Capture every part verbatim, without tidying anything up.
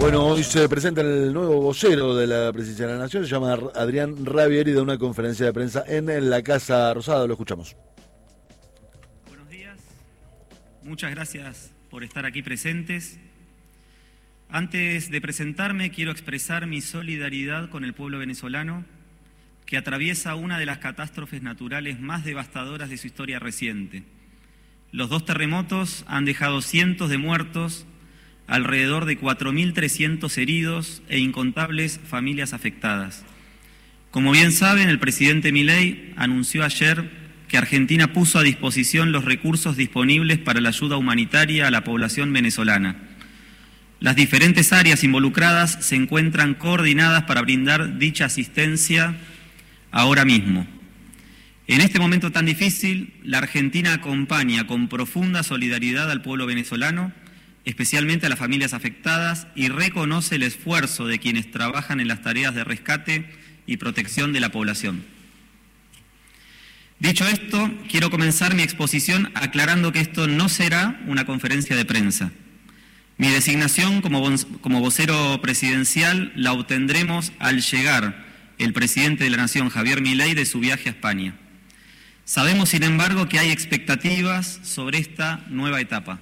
Bueno, hoy se presenta el nuevo vocero de la Presidencia de la Nación, se llama Adrián Rabieri, da una conferencia de prensa en la Casa Rosada. Lo escuchamos. Buenos días, muchas gracias por estar aquí presentes. Antes de presentarme, quiero expresar mi solidaridad con el pueblo venezolano, que atraviesa una de las catástrofes naturales más devastadoras de su historia reciente. Los dos terremotos han dejado cientos de muertos, alrededor de cuatro mil trescientos heridos e incontables familias afectadas. Como bien saben, el presidente Milei anunció ayer que Argentina puso a disposición los recursos disponibles para la ayuda humanitaria a la población venezolana. Las diferentes áreas involucradas se encuentran coordinadas para brindar dicha asistencia ahora mismo. En este momento tan difícil, la Argentina acompaña con profunda solidaridad al pueblo venezolano, especialmente a las familias afectadas, y reconoce el esfuerzo de quienes trabajan en las tareas de rescate y protección de la población. Dicho esto, quiero comenzar mi exposición aclarando que esto no será una conferencia de prensa. Mi designación como, como vocero presidencial la obtendremos al llegar el presidente de la Nación, Javier Milei, de su viaje a España. Sabemos, sin embargo, que hay expectativas sobre esta nueva etapa.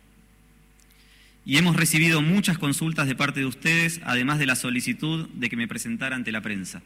Y hemos recibido muchas consultas de parte de ustedes, además de la solicitud de que me presentara ante la prensa.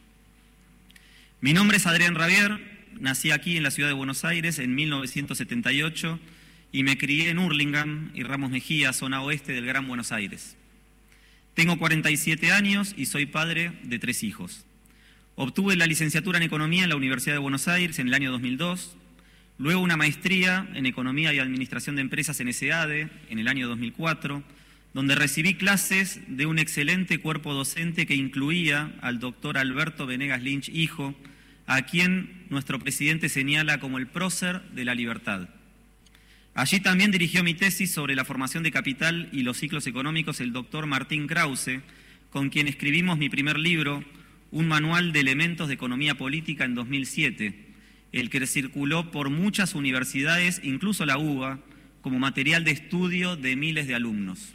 Mi nombre es Adrián Rabier, nací aquí en la ciudad de Buenos Aires en mil novecientos setenta y ocho y me crié en Hurlingham y Ramos Mejía, zona oeste del Gran Buenos Aires. Tengo cuarenta y siete años y soy padre de tres hijos. Obtuve la licenciatura en Economía en la Universidad de Buenos Aires en el año dos mil dos, luego una maestría en Economía y Administración de Empresas en ESADE en el año dos mil cuatro, donde recibí clases de un excelente cuerpo docente que incluía al doctor Alberto Venegas Lynch, hijo, a quien nuestro presidente señala como el prócer de la libertad. Allí también dirigió mi tesis sobre la formación de capital y los ciclos económicos el doctor Martín Krause, con quien escribimos mi primer libro, un manual de elementos de economía política, en dos mil siete, el que circuló por muchas universidades, incluso la UBA, como material de estudio de miles de alumnos.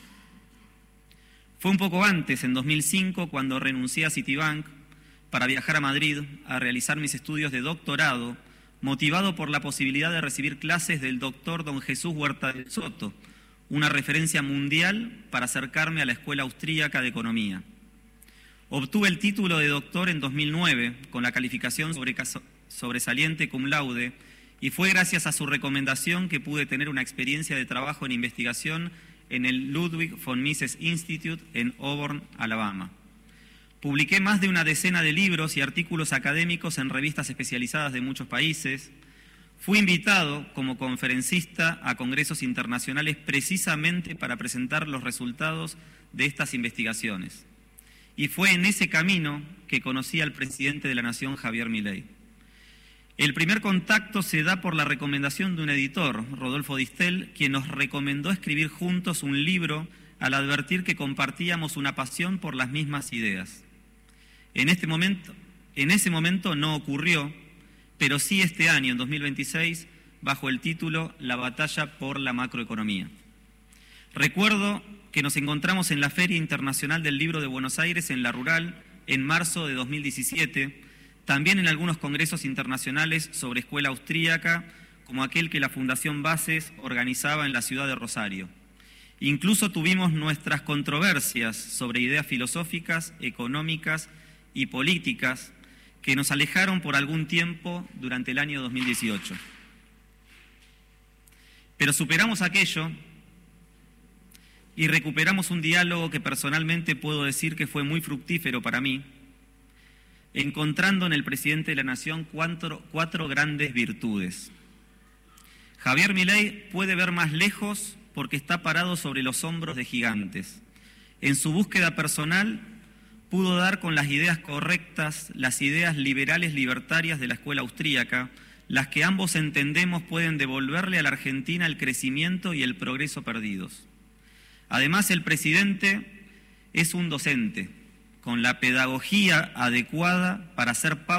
Fue un poco antes, en dos mil cinco, cuando renuncié a Citibank para viajar a Madrid a realizar mis estudios de doctorado, motivado por la posibilidad de recibir clases del doctor don Jesús Huerta del Soto, una referencia mundial para acercarme a la Escuela Austríaca de Economía. Obtuve el título de doctor en dos mil nueve con la calificación sobre sobresaliente cum laude, y fue gracias a su recomendación que pude tener una experiencia de trabajo en investigación en el Ludwig von Mises Institute en Auburn, Alabama. Publiqué más de una decena de libros y artículos académicos en revistas especializadas de muchos países. Fui invitado como conferencista a congresos internacionales precisamente para presentar los resultados de estas investigaciones. Y fue en ese camino que conocí al presidente de la Nación, Javier Milei. El primer contacto se da por la recomendación de un editor, Rodolfo Distel, quien nos recomendó escribir juntos un libro al advertir que compartíamos una pasión por las mismas ideas. En, este momento, en ese momento no ocurrió, pero sí este año, en dos mil veintiséis, bajo el título La batalla por la macroeconomía. Recuerdo que nos encontramos en la Feria Internacional del Libro de Buenos Aires, en La Rural, en marzo de dos mil diecisiete, también en algunos congresos internacionales sobre escuela austríaca, como aquel que la Fundación Bases organizaba en la ciudad de Rosario. Incluso tuvimos nuestras controversias sobre ideas filosóficas, económicas y políticas que nos alejaron por algún tiempo durante el año dos mil dieciocho. Pero superamos aquello y recuperamos un diálogo que personalmente puedo decir que fue muy fructífero para mí, encontrando en el presidente de la Nación cuatro, cuatro grandes virtudes. Javier Milei puede ver más lejos porque está parado sobre los hombros de gigantes. En su búsqueda personal pudo dar con las ideas correctas, las ideas liberales libertarias de la escuela austríaca, las que ambos entendemos pueden devolverle a la Argentina el crecimiento y el progreso perdidos. Además, el presidente es un docente con la pedagogía adecuada para hacer pautas